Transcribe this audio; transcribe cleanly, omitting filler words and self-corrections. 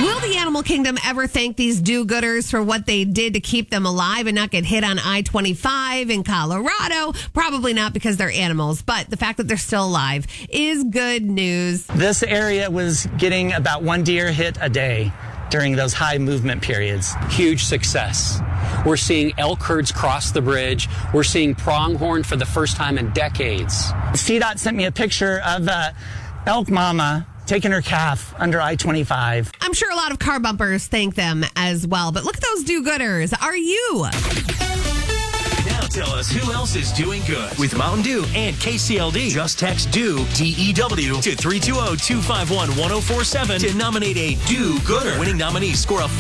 Will the animal kingdom ever thank these do-gooders for what they did to keep them alive and not get hit on I-25 in Colorado? Probably not, because they're animals, but the fact that they're still alive is good news. This area was getting about 1 deer hit a day during those high movement periods. Huge success. We're seeing elk herds cross the bridge. We're seeing pronghorn for the first time in decades. CDOT sent me a picture of elk mama taking her calf under I-25. I'm sure a lot of car bumpers thank them as well, but look at those do-gooders. Are you? Now tell us who else is doing good with Mountain Dew and KCLD. Just text DEW, D-E-W, to 320-251-1047 to nominate a do-gooder. Winning nominees score a